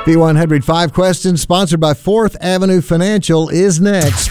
V100 5 Questions, sponsored by 4th Avenue Financial, is next.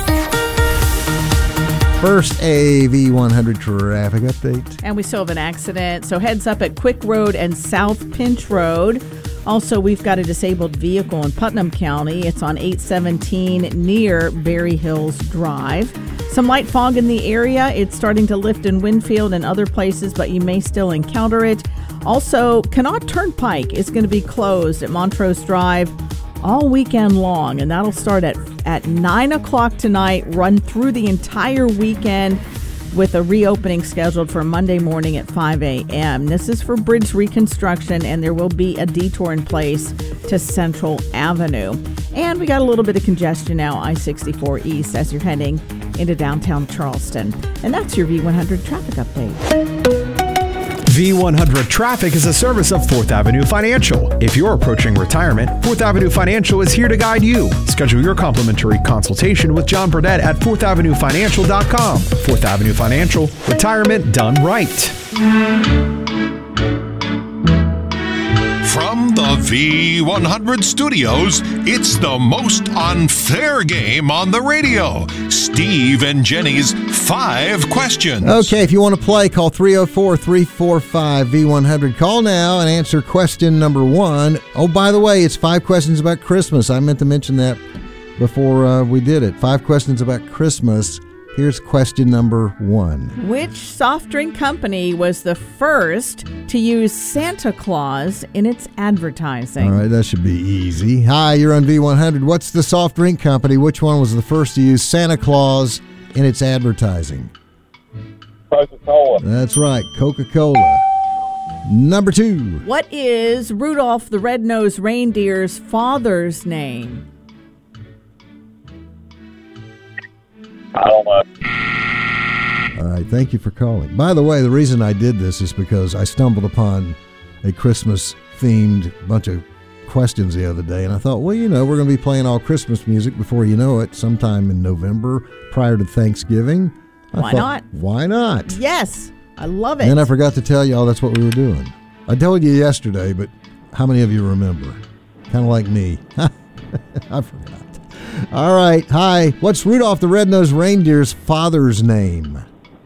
First, a V100 traffic update. And we still have an accident. So heads up at Quick Road and South Pinch Road. Also, we've got a disabled vehicle in Putnam County. It's on 817 near Berry Hills Drive. Some light fog in the area. It's starting to lift in Winfield and other places, but you may still encounter it. Also, Connaught Turnpike is going to be closed at Montrose Drive all weekend long, and that'll start at 9 o'clock tonight, run through the entire weekend with a reopening scheduled for Monday morning at 5 a.m. This is for bridge reconstruction, and there will be a detour in place to Central Avenue. And we got a little bit of congestion now, I-64 East, as you're heading into downtown Charleston. And that's your V100 traffic update. V100 Traffic is a service of 4th Avenue Financial. If you're approaching retirement, 4th Avenue Financial is here to guide you. Schedule your complimentary consultation with John Burdett at 4thavenuefinancial.com. 4th Avenue Financial, retirement done right. From the V100 studios, it's the most unfair game on the radio. Steve and Jenny's 5 Questions. Okay, if you want to play, call 304-345-V100. Call now and answer question number 1. Oh, by the way, it's 5 questions about Christmas. I meant to mention that before we did it. 5 questions about Christmas. Here's question number 1. Which soft drink company was the first to use Santa Claus in its advertising? All right, that should be easy. Hi, you're on V100. What's the soft drink company? Which one was the first to use Santa Claus in its advertising? Coca-Cola. That's right, Coca-Cola. Number 2. What is Rudolph the Red-Nosed Reindeer's father's name? I don't know. All right, thank you for calling. By the way, the reason I did this is because I stumbled upon a Christmas-themed bunch of questions the other day, and I thought, well, we're going to be playing all Christmas music before you know it, sometime in November, prior to Thanksgiving. Why not? Why not? Yes, I love it. And I forgot to tell y'all that's what we were doing. I told you yesterday, but how many of you remember? Kind of like me. I forgot. All right. Hi. What's Rudolph the Red-Nosed Reindeer's father's name?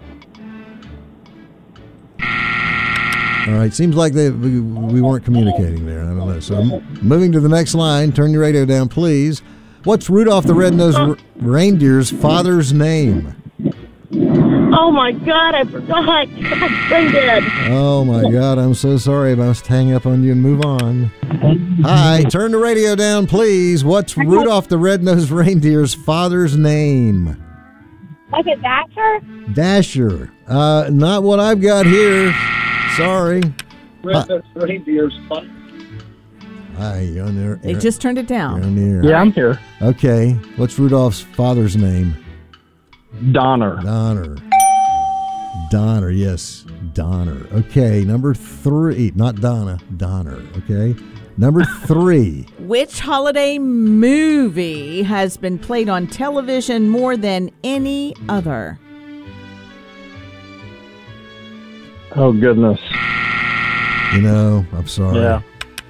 All right. Seems like we weren't communicating there. I don't know. So moving to the next line. Turn your radio down, please. What's Rudolph the Red-Nosed Reindeer's father's name? Oh, my God. I forgot. I'm dead. Oh, my God. I'm so sorry. I must hang up on you and move on. Hi. Turn the radio down, please. What's Rudolph the Red-Nosed Reindeer's father's name? Like a Dasher? Dasher. Not what I've got here. Sorry. Red-Nosed Reindeer's father. Hi, you on there? They just turned it down. You're on the air. Yeah, I'm here. Okay. What's Rudolph's father's name? Donner. Donner, yes. Donner. Okay, number 3. Not Donna. Donner, okay? Number 3. Which holiday movie has been played on television more than any other? Oh, goodness. I'm sorry. Yeah.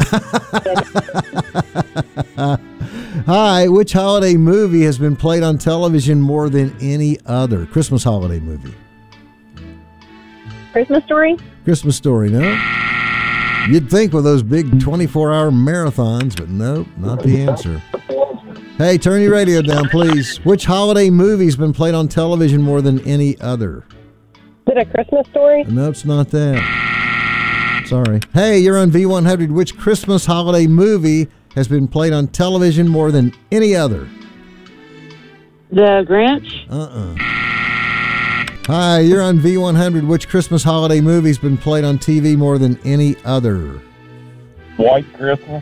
Hi, which holiday movie has been played on television more than any other? Christmas holiday movie. Christmas Story? Christmas Story, no? You'd think with those big 24-hour marathons, but nope, not the answer. Hey, turn your radio down, please. Which holiday movie's been played on television more than any other? Is it a Christmas Story? No, it's not that. Sorry. Hey, you're on V100. Which Christmas holiday movie has been played on television more than any other? The Grinch? Hi, you're on V100. Which Christmas holiday movie's been played on TV more than any other? White Christmas?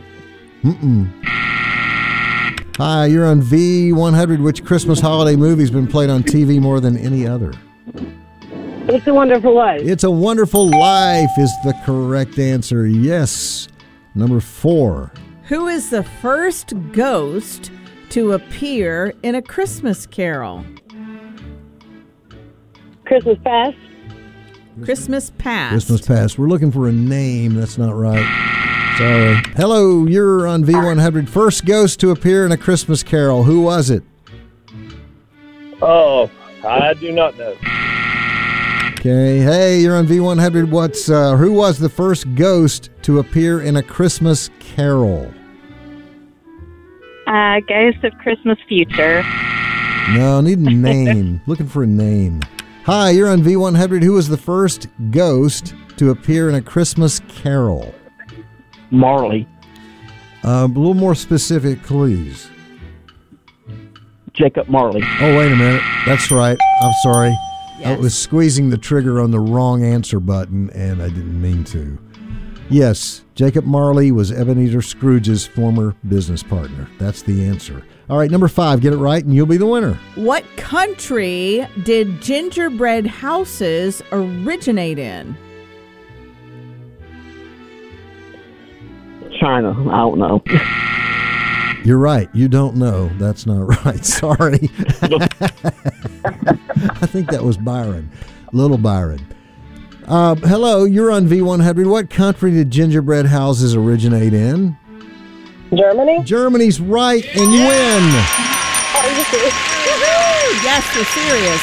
Hi, you're on V100. Which Christmas holiday movie's been played on TV more than any other? It's a Wonderful Life. It's a Wonderful Life is the correct answer. Yes. Number 4. Who is the first ghost to appear in A Christmas Carol? Christmas Past? Christmas Past. Christmas Past. We're looking for a name. That's not right. Sorry. Hello, you're on V100. First ghost to appear in A Christmas Carol. Who was it? Oh, I do not know. Okay. Hey, you're on V100. Who was the first ghost to appear in A Christmas Carol? Ghost of Christmas Future. No, need a name. Looking for a name. Hi, you're on V100. Who was the first ghost to appear in A Christmas Carol? Marley. A little more specific, please. Jacob Marley. Oh, wait a minute. That's right. I'm sorry. Yes. I was squeezing the trigger on the wrong answer button, and I didn't mean to. Yes, Jacob Marley was Ebenezer Scrooge's former business partner. That's the answer. All right, number 5. Get it right, and you'll be the winner. What country did gingerbread houses originate in? China. I don't know. You're right. You don't know. That's not right. Sorry. I think that was Byron. Little Byron. Hello, you're on V100. What country did gingerbread houses originate in? Germany? Germany's right, and you win. Yes, we're serious.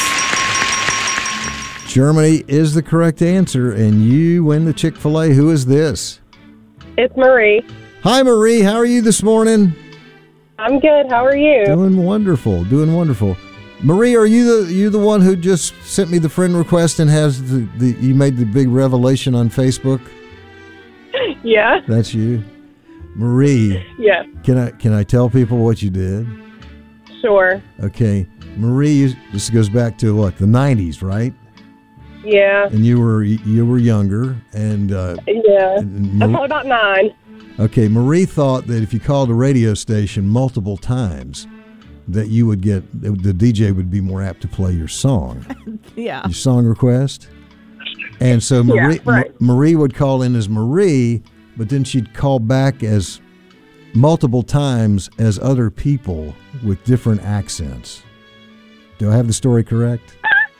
Germany is the correct answer, and you win the Chick-fil-A. Who is this? It's Marie. Hi, Marie. How are you this morning? I'm good. How are you? Doing wonderful. Doing wonderful. Marie, are you the one who just sent me the friend request and has you made the big revelation on Facebook? Yeah. That's you, Marie. Yes. Can I tell people what you did? Sure. Okay, Marie. This goes back to what, the 90s, right? Yeah. And you were younger, and Yeah. and I'm probably about 9. Okay, Marie thought that if you called a radio station multiple times, that you would get, the DJ would be more apt to play your song. Yeah. Your song request. And so Marie, right. Marie would call in as Marie, but then she'd call back as multiple times as other people with different accents. Do I have the story correct?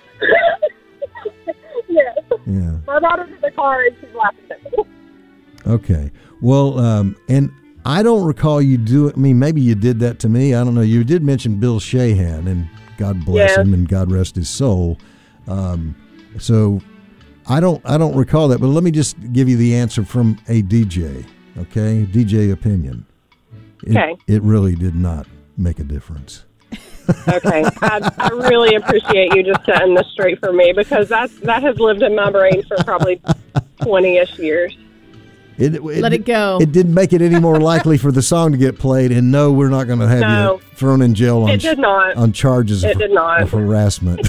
Yes. Yeah. My daughter's in the car and she's laughing at me. Okay. Well, and I don't recall you do it. I mean, maybe you did that to me. I don't know. You did mention Bill Shahan, and God bless Yes. him and God rest his soul. So I don't recall that. But let me just give you the answer from a DJ. Okay, DJ opinion. Okay. It really did not make a difference. Okay. I really appreciate you just setting this straight for me, because that has lived in my brain for probably 20-ish years. Let it go. It didn't make it any more likely for the song to get played, and no, we're not going to have No. you thrown in jail It did not. on charges It did not. of harassment.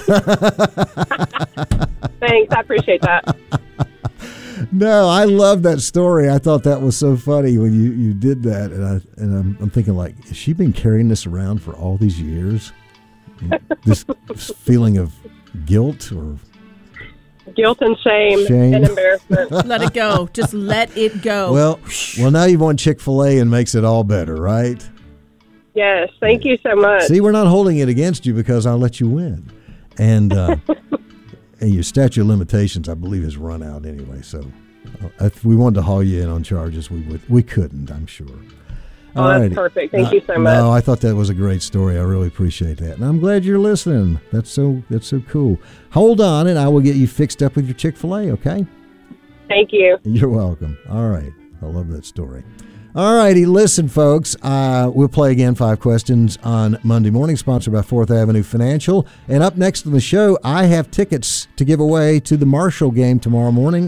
Thanks. I appreciate that. No, I love that story. I thought that was so funny when you did that, and I'm thinking, like, has she been carrying this around for all these years? This feeling of guilt or Guilt and shame and embarrassment. Let it go. Just let it go. well, now you've won Chick-fil-A and makes it all better, right? Yes. Thank you so much. See, we're not holding it against you because I'll let you win, and your statute of limitations, I believe, has run out anyway. So, if we wanted to haul you in on charges, we couldn't. I'm sure. Oh, that's Alrighty. perfect. Thank you so much. No, I thought that was a great story. I really appreciate that, and I'm glad you're listening. That's so cool. Hold on, and I will get you fixed up with your Chick-fil-A. Okay? Thank you. You're welcome. All right, I love that story. All righty, listen, folks. We'll play again 5 questions on Monday morning, sponsored by 4th Avenue Financial. And up next on the show, I have tickets to give away to the Marshall game tomorrow in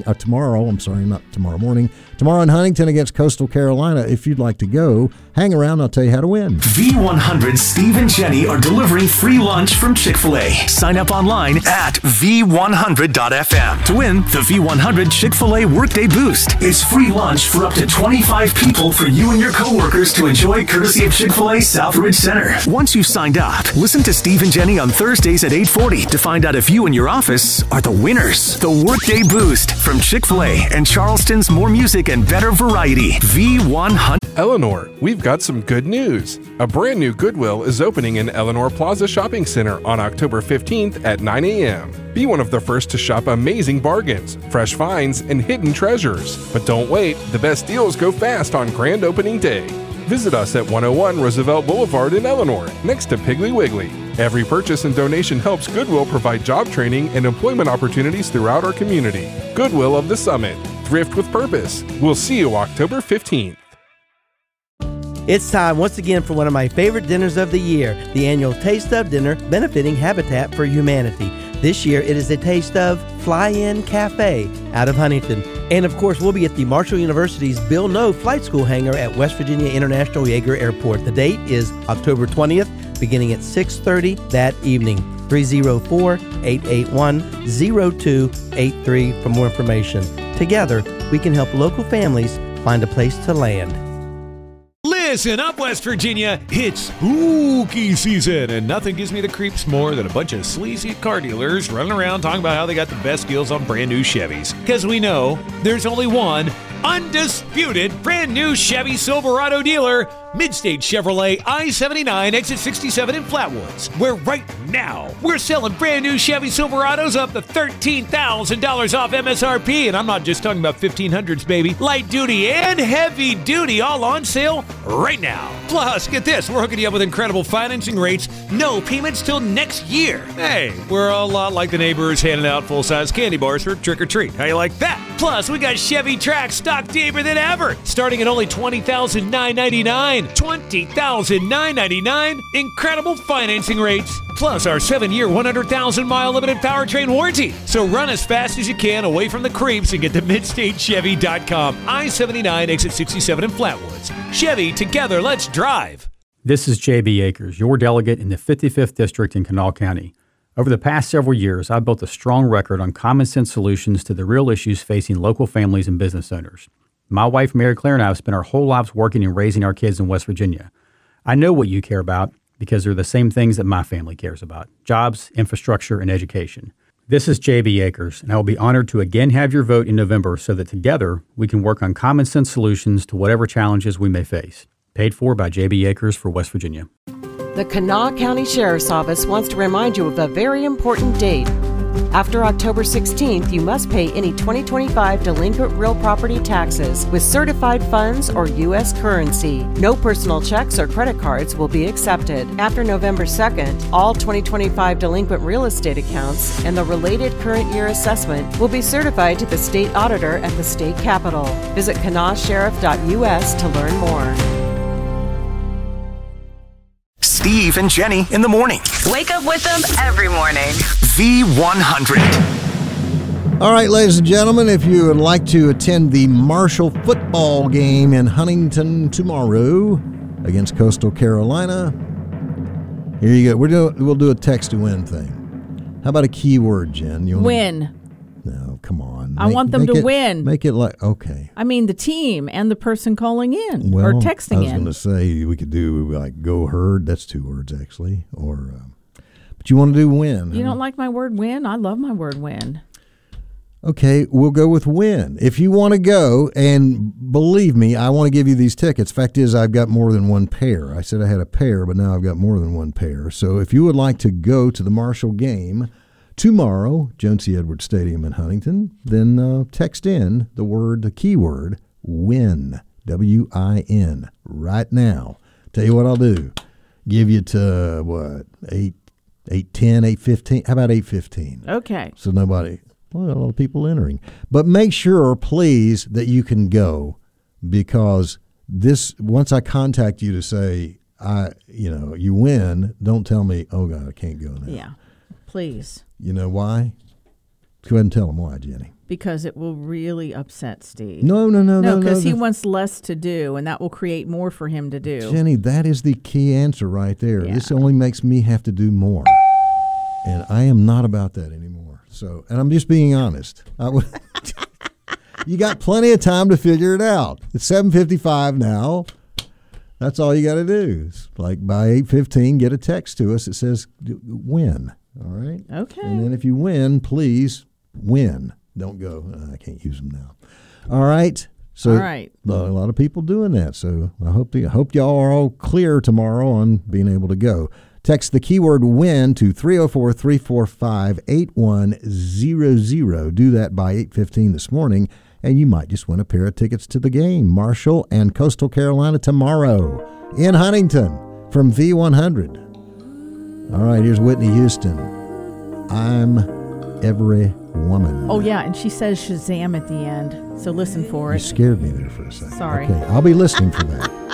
Huntington against Coastal Carolina. If you'd like to go, hang around. I'll tell you how to win. V100 Steve and Jenny are delivering free lunch from Chick-fil-A. Sign up online at V100.fm to win the V100 Chick-fil-A Workday Boost. It's free lunch for up to 25 people for you and your coworkers to enjoy, courtesy of Chick-fil-A Southridge Center. Once you've signed up, listen to Steve and Jenny on Thursdays at 8:40 to find out if you and your office are the winners. The Workday Boost from Chick-fil-A and Charleston's more music and better variety. V100. Eleanor, we've got some good news. A brand new Goodwill is opening in Eleanor Plaza Shopping Center on October 15th at 9 a.m. Be one of the first to shop amazing bargains, fresh finds, and hidden treasures. But don't wait, the best deals go fast on grand opening day. Visit us at 101 Roosevelt Boulevard in Eleanor, next to Piggly Wiggly. Every purchase and donation helps Goodwill provide job training and employment opportunities throughout our community. Goodwill of the Summit. Thrift with purpose. We'll see you October 15th. It's time once again for one of my favorite dinners of the year, the annual Taste of Dinner benefiting Habitat for Humanity. This year it is a Taste of Fly-In Cafe out of Huntington. And of course we'll be at the Marshall University's Bill Noe Flight School hangar at West Virginia International Yeager Airport. The date is October 20th, beginning at 6:30 that evening. 304-881-0283 for more information. Together, we can help local families find a place to land. Listen up, West Virginia. It's spooky season, and nothing gives me the creeps more than a bunch of sleazy car dealers running around talking about how they got the best deals on brand new Chevys. Because we know there's only one undisputed brand new Chevy Silverado dealer, Midstate Chevrolet I-79 exit 67 in Flatwoods, where right now we're selling brand new Chevy Silverados up to $13,000 off MSRP, and I'm not just talking about 1500s, baby. Light duty and heavy duty all on sale right now. Plus, get this, we're hooking you up with incredible financing rates, no payments till next year. Hey, we're a lot like the neighbors handing out full-size candy bars for trick or treat. How you like that? Plus, we got Chevy Trax stock deeper than ever, starting at only $20,999. $20,999. Incredible financing rates. Plus our 7-year, 100,000-mile limited powertrain warranty. So run as fast as you can away from the creeps and get to MidstateChevy.com. I-79 exit 67 in Flatwoods. Chevy, together, let's drive. This is J.B. Akers, your delegate in the 55th District in Kanawha County. Over the past several years, I've built a strong record on common sense solutions to the real issues facing local families and business owners. My wife, Mary Claire, and I have spent our whole lives working and raising our kids in West Virginia. I know what you care about because they're the same things that my family cares about: jobs, infrastructure, and education. This is J.B. Akers, and I will be honored to again have your vote in November so that together we can work on common sense solutions to whatever challenges we may face. Paid for by J.B. Akers for West Virginia. The Kanawha County Sheriff's Office wants to remind you of a very important date. After October 16th, you must pay any 2025 delinquent real property taxes with certified funds or U.S. currency. No personal checks or credit cards will be accepted. After November 2nd, all 2025 delinquent real estate accounts and the related current year assessment will be certified to the state auditor at the state capitol. Visit kanawhasheriff.us to learn more. Steve and Jenny in the morning. Wake up with them every morning. V100. All right, ladies and gentlemen, if you would like to attend the Marshall football game in Huntington tomorrow against Coastal Carolina, here you go. We'll do a text to win thing. How about a keyword, Jen? Win. No, come on. I want them to win. Make it like, okay. I mean, the team and the person calling in or texting in. I was going to say we could do like go herd. That's 2 words, actually. Or, but you want to do win. You don't like my word win? I love my word win. Okay, we'll go with win. If you want to go, and believe me, I want to give you these tickets. Fact is, I've got more than one pair. I said I had a pair, but now I've got more than one pair. So if you would like to go to the Marshall game tomorrow, Joan C. Edwards Stadium in Huntington, then text in the keyword win, W-I-N, right now. Tell you what I'll do. Give you to, 8:10, 8:15? How about 8:15? Okay. So a lot of people entering. But make sure, please, that you can go, because once I contact you to say, you win, don't tell me, oh, God, I can't go now. Yeah, please. You know why? Go ahead and tell them why, Jenny. Because it will really upset Steve. No. No, because he wants less to do, and that will create more for him to do. Jenny, that is the key answer right there. Yeah. This only makes me have to do more. And I am not about that anymore. So, and I'm just being honest. You got plenty of time to figure it out. It's 7:55 now. That's all you got to do. It's like by 8:15, get a text to us that says win. All right? Okay. And then if you win, please win. Don't go, I can't use them now. All right. So all right. A lot of people doing that. So I hope y'all are all clear tomorrow on being able to go. Text the keyword WIN to 304-345-8100. Do that by 8:15 this morning, and you might just win a pair of tickets to the game. Marshall and Coastal Carolina tomorrow in Huntington from V100. All right, here's Whitney Houston. I'm Every Woman. Oh, yeah, and she says Shazam at the end, so listen for it. You scared me there for a second. Sorry. Okay, I'll be listening for that.